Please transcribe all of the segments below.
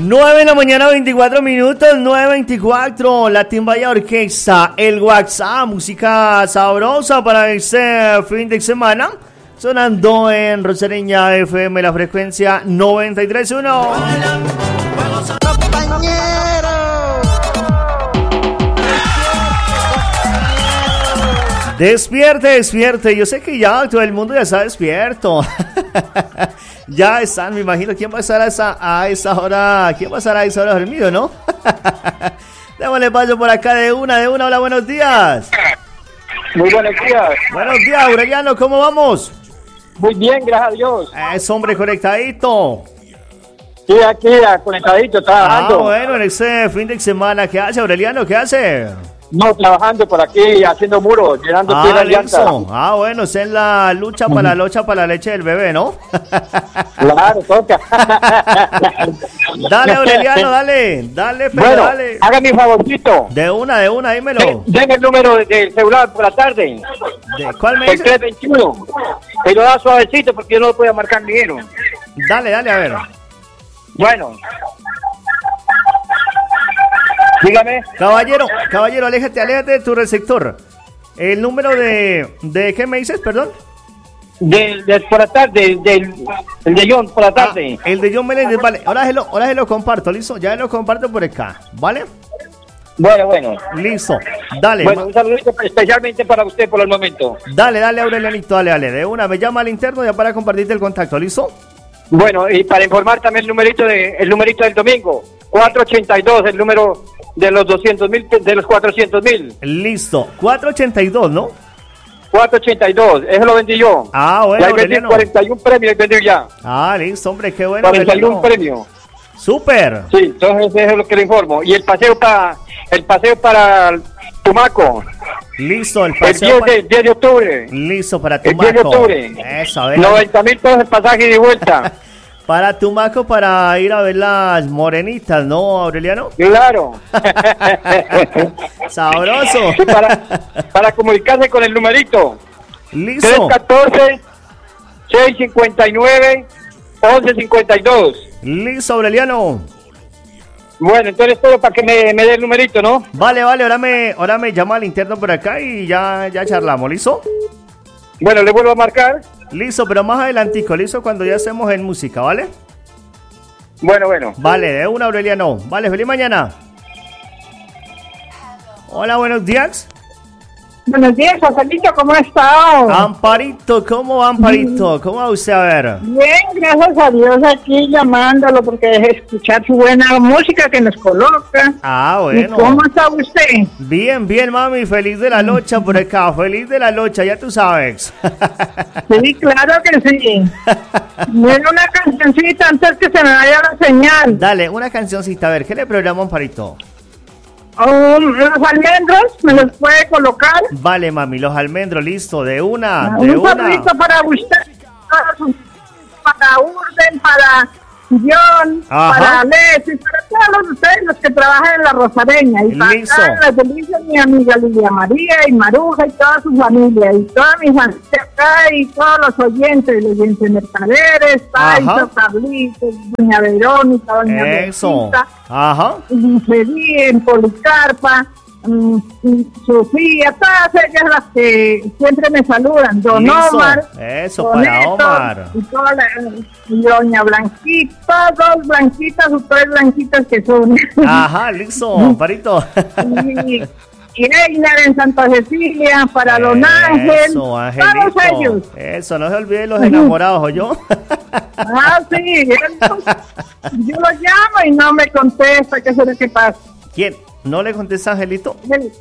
9 de la mañana, 24 minutos, 9:24. La Timbaya Orquesta, el WhatsApp, música sabrosa para este fin de semana. Sonando en Rosareña FM, la frecuencia 93.1. Despierte, despierte. Yo sé que ya todo el mundo ya está despierto. Ya están, me imagino. ¿Quién va a estar a esa hora? ¿Quién va a estar a esa hora dormido, no? Démosle paso por acá de una. Hola, buenos días. Muy buenos días. Buenos días, Aureliano. ¿Cómo vamos? Muy bien, gracias a Dios. Es hombre conectadito. Sí, aquí conectadito, trabajando. Bueno, en este fin de semana, ¿qué hace, Aureliano? ¿Qué hace? No, trabajando por aquí, haciendo muros, llenando piedras llantas. Bueno, es en la lucha para la leche del bebé, ¿no? Claro, toca. Dale, Aureliano, dale, pero bueno, dale. Hágame un favorcito. De una, dímelo. Denme el número del celular por la tarde. ¿De cuál me El dice? 321. Pero da suavecito porque yo no lo puedo marcar dinero. Dale, a ver. Bueno. Dígame. Caballero, aléjate de tu receptor. El número de ¿qué me dices, perdón? Por la tarde, el de John, por la tarde. El de John Meléndez, vale. Ahora se lo comparto, listo. Ya lo comparto por acá, ¿vale? Bueno. Listo, dale. Bueno, un saludito especialmente para usted por el momento. Dale, Aurelianito, dale. De una, me llama al interno ya para compartirte el contacto, ¿listo? Bueno, y para informar también el numerito del domingo, 482, el número de los 200,000, de los 400,000. Listo, 482, ¿no? 482, eso lo vendí yo. Bueno, ya vendí 41 premios, vendí ya. Listo, hombre, qué bueno. 41 premios. Súper. Sí, entonces eso es lo que le informo. Y el paseo para Tumaco. Listo, el paseo. El 10 de octubre. Listo, para Tumaco. El 10 de octubre. Eso, a ver. 90,000 pesos el pasaje de vuelta. Para Tumaco, para ir a ver las morenitas, ¿no, Aureliano? Claro. Sabroso. Para comunicarse con el numerito. Listo. 314-659-1152. Listo, Aureliano. Bueno, entonces todo para que me dé el numerito, ¿no? Vale, ahora me llama al interno por acá y ya charlamos, ¿listo? Bueno, le vuelvo a marcar. Listo, pero más adelantico, listo, cuando ya estemos en música, ¿vale? Bueno. Vale, de una, Aureliano. Vale, feliz mañana. Hola, buenos días. Buenos días, Joselito, ¿cmo ha estado? Amparito, ¿cómo va, Amparito? ¿Cómo va usted? A ver. Bien, gracias a Dios, aquí llamándolo porque deje escuchar su buena música que nos coloca. Bueno. ¿Y cómo está usted? Bien, mami, feliz de la locha por acá, feliz de la locha, ya tú sabes. Sí, claro que sí. Bueno, una cancioncita antes que se me vaya la señal. Dale, una cancioncita, a ver, ¿qué le programa, Amparito? Los almendros, ¿me los puede colocar? Vale, mami, los almendros, listo, de una. Un saludito para usted, para Urben, para John, para Leslie, para todos ustedes los que trabajan en la Rosareña. Y para las delicias, mi amiga Lidia María y Maruja y toda su familia. Y toda mi familia acá y todos los oyentes mercaderes, Paisa, Carlitos, doña Verónica, doña Bertita, en Policarpa, Sofía, todas ellas las que siempre me saludan, Don Omar, eso, para Héctor, Omar, y doña Blanquita, dos blanquitas o tres blanquitas que son. Listo, Amparito. Y Einar en Santa Cecilia, para Don Ángel, todos ellos. Eso, no se olviden los enamorados, ¿oyó? Sí, yo lo llamo y no me contesta, ¿qué es lo que pasa? ¿Quién? ¿No le contesta, Angelito?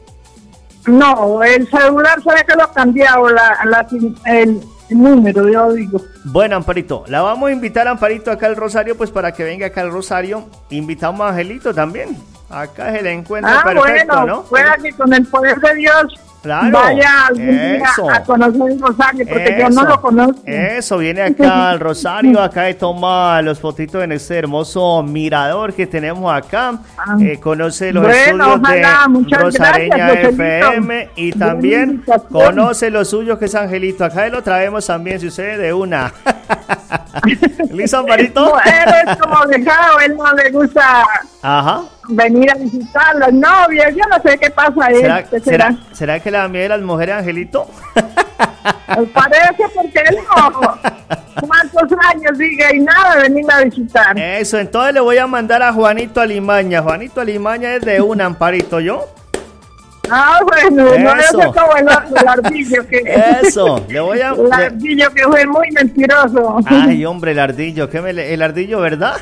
No, el celular sabe que lo ha cambiado, el número, yo digo. Bueno, Amparito, la vamos a invitar a Amparito acá al Rosario, pues para que venga acá al Rosario. Invitamos a Angelito también. Acá es el encuentro perfecto, bueno, ¿no? Pueda que con el poder de Dios vaya algún día a conocer el Rosario, porque yo no lo conozco. Eso, viene acá al Rosario, acá y toma los fotitos en este hermoso mirador que tenemos acá. Conoce los estudios de Rosareña FM y también conoce los suyos que es Angelito. Acá lo traemos también, si usted de una. ¿Listo, Amparito? Él es como dejado, él no le gusta venir a visitar las novias. Yo no sé qué pasa ahí. ¿Será que le da miedo a las mujeres, Angelito? Parece, porque él no. ¿Cuántos años sigue y nada de venir a visitar? Eso, entonces le voy a mandar a Juanito Alimaña. Juanito Alimaña es de una, Amparito, ¿yo? Bueno, eso. No es como el ardillo que... Eso, le voy a... El ardillo que fue muy mentiroso. Ay, hombre, el ardillo, el ardillo, ¿verdad?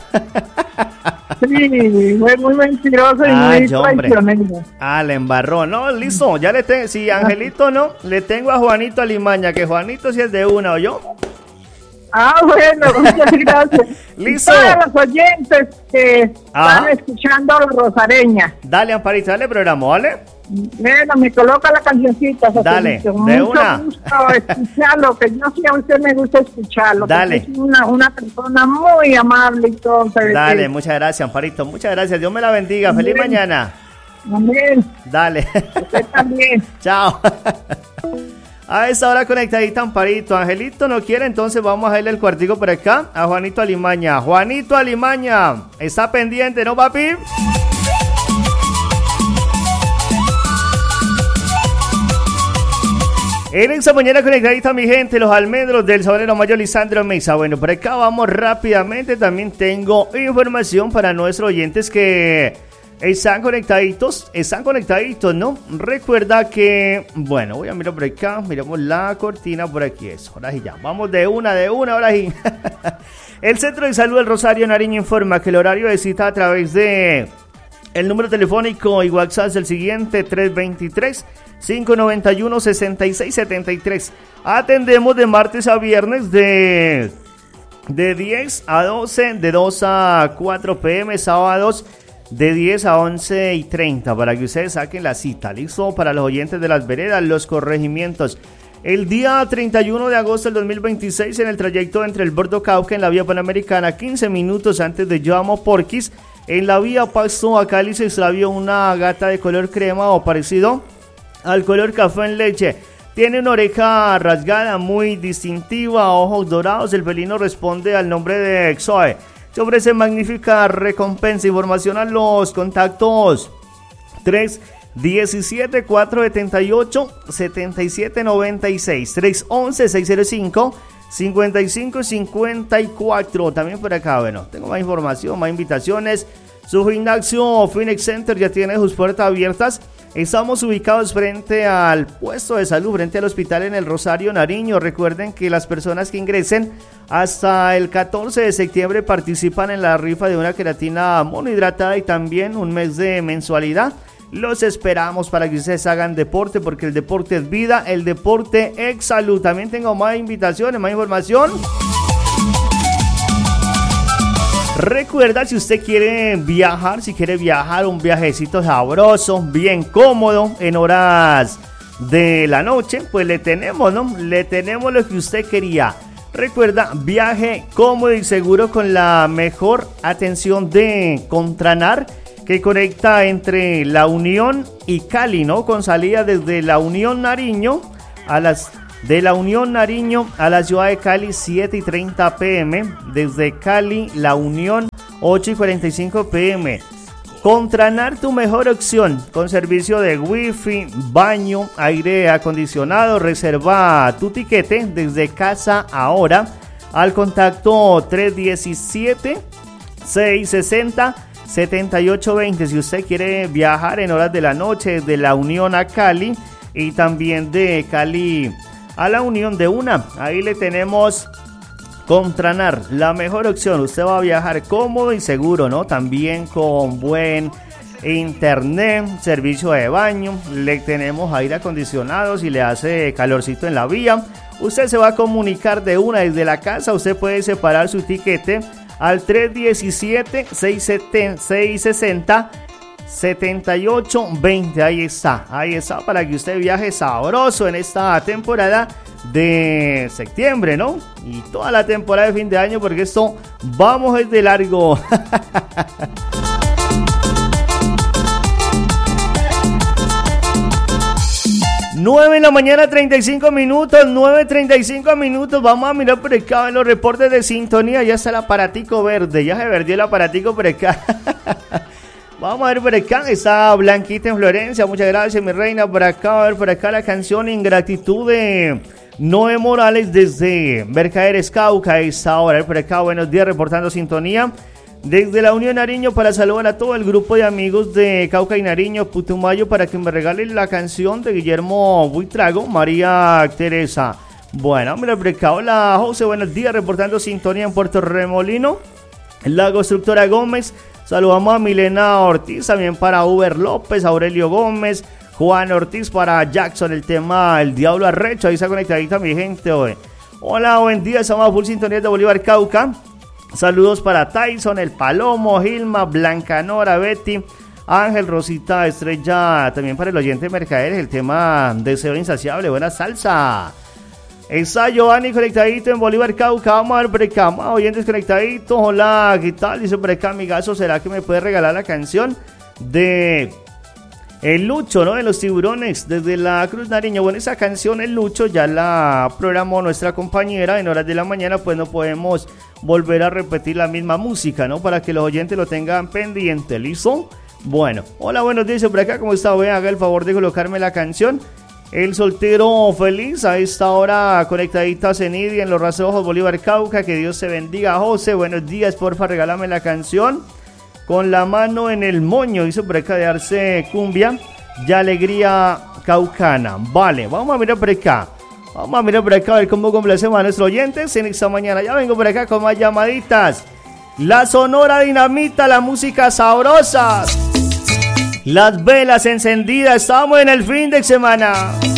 Sí, fue muy mentiroso y muy traicionero. Le embarró. No, listo, ya le tengo... Si Angelito no, le tengo a Juanito Alimaña, que Juanito sí es de una, ¿o yo? Bueno, muchas gracias. Listo. Para los oyentes que están escuchando a la Rosareña. Dale, Amparito, dale programa, ¿vale? Bueno, me coloca la cancioncita. Dale, de una. Me gusta escucharlo, que yo sí a usted me gusta escucharlo. Dale. Es una persona muy amable y todo. Dale, muchas gracias, Amparito, muchas gracias. Dios me la bendiga. Feliz mañana. Amén. Dale. Usted también. Chao. A esta hora conectadita, Amparito. Angelito no quiere, entonces vamos a irle el cuartico por acá a Juanito Alimaña. Juanito Alimaña, ¿está pendiente, no, papi? En esta mañana conectadita, mi gente, los almendros del sabanero mayor Lisandro Mesa. Bueno, por acá vamos rápidamente. También tengo información para nuestros oyentes que están conectaditos, ¿no? Recuerda que, bueno, voy a mirar por acá, miramos la cortina por aquí, eso, ahora sí ya, vamos de una, ahora sí. El Centro de Salud del Rosario Nariño informa que el horario de cita a través de el número telefónico y WhatsApp es el siguiente, 323-591-6673. Atendemos de martes a viernes de 10 a 12, de 2 a 4 p.m, sábados de 10 a 11:30 para que ustedes saquen la cita. Listo, para los oyentes de las veredas, los corregimientos. El día 31 de agosto del 2026, en el trayecto entre el Bordo Cauca en la vía Panamericana, 15 minutos antes de Llamo Porquis, en la vía Pasto a Cali se extravió una gata de color crema o parecido al color café en leche. Tiene una oreja rasgada muy distintiva, ojos dorados. El felino responde al nombre de Xoe. Se ofrece magnífica recompensa. Información a los contactos 317-478-7796, 311-605-5554. También por acá, bueno, tengo más información, más invitaciones. Su gimnasio Phoenix Center ya tiene sus puertas abiertas. Estamos ubicados frente al puesto de salud, frente al hospital en el Rosario Nariño. Recuerden que las personas que ingresen hasta el 14 de septiembre participan en la rifa de una queratina monohidratada y también un mes de mensualidad. Los esperamos para que ustedes hagan deporte, porque el deporte es vida, el deporte es salud. También tengo más invitaciones, más información. Recuerda, si usted quiere viajar, un viajecito sabroso, bien cómodo, en horas de la noche, pues le tenemos, ¿no? Le tenemos lo que usted quería. Recuerda, viaje cómodo y seguro con la mejor atención de Contranar, que conecta entre La Unión y Cali, ¿no? Con salida desde La Unión Nariño de La Unión Nariño a la ciudad de Cali, 7:30 p.m. Desde Cali, La Unión, 8:45 p.m. Contranar, tu mejor opción, con servicio de wifi, baño, aire acondicionado. Reserva tu tiquete desde casa ahora al contacto 317-660-7820. Si usted quiere viajar en horas de la noche de La Unión a Cali y también de Cali a La Unión de una, ahí le tenemos Contranar, la mejor opción. Usted va a viajar cómodo y seguro, ¿no? También con buen internet, servicio de baño, le tenemos aire acondicionado si le hace calorcito en la vía. Usted se va a comunicar de una desde la casa. Usted puede separar su tiquete al 317-660-7820. Ahí está para que usted viaje sabroso en esta temporada de septiembre, ¿no? Y toda la temporada de fin de año, porque esto vamos de largo. 9 9 de la mañana, 35 minutos, 9:35 minutos. Vamos a mirar por acá en los reportes de sintonía. Ya está el aparatico verde, ya se verdió el aparatico por acá. Vamos a ver por acá, está Blanquita en Florencia. Muchas gracias, mi reina. Por acá, a ver por acá la canción Ingratitud de Noé Morales desde Mercaderes Cauca. Está ahora por acá, buenos días, reportando sintonía desde la Unión Nariño para saludar a todo el grupo de amigos de Cauca y Nariño, Putumayo, para que me regalen la canción de Guillermo Buitrago, María Teresa. Bueno, mira por acá, hola José, buenos días, reportando sintonía en Puerto Remolino, la constructora Gómez. Saludamos a Milena Ortiz, también para Uber López, Aurelio Gómez, Juan Ortiz, para Jackson, el tema El Diablo Arrecho, ahí está conectadita mi gente hoy. Hola, buen día, estamos a full sintonía de Bolívar Cauca. Saludos para Tyson, El Palomo, Gilma, Blancanora, Betty, Ángel, Rosita, Estrella, también para el oyente de Mercaderes, el tema Deseo Insaciable, buena salsa. Está Giovanni conectadito en Bolívar Cauca, vamos a ver por acá, oyentes conectaditos, hola, ¿qué tal? Dice por acá, amigazo, ¿será que me puede regalar la canción de El Lucho, ¿no? De los Tiburones, desde la Cruz Nariño? Bueno, esa canción, El Lucho, ya la programó nuestra compañera en horas de la mañana, pues no podemos volver a repetir la misma música, ¿no? Para que los oyentes lo tengan pendiente, ¿listo? Bueno, hola, buenos días, por acá, ¿cómo está? Haga el favor de colocarme la canción El Soltero Feliz, a esta hora conectadita Cenidia en Los Rastrojos, Bolívar Cauca, que Dios se bendiga. José, buenos días, porfa, regálame la canción Con la mano en el moño, hizo por acá de Arce Cumbia, y Alegría Caucana. Vale, vamos a mirar por acá. Vamos a mirar por acá a ver cómo complacemos a nuestros oyentes en esta mañana. Ya vengo por acá con más llamaditas. La Sonora Dinamita, la música sabrosa. Las velas encendidas, estamos en el fin de semana.